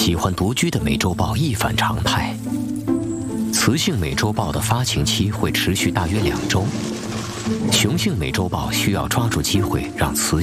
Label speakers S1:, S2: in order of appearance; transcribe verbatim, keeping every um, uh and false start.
S1: 喜欢独居的美洲豹一反常态。雌性美洲豹的发情期会持续大约两周，雄性美洲豹需要抓住机会让雌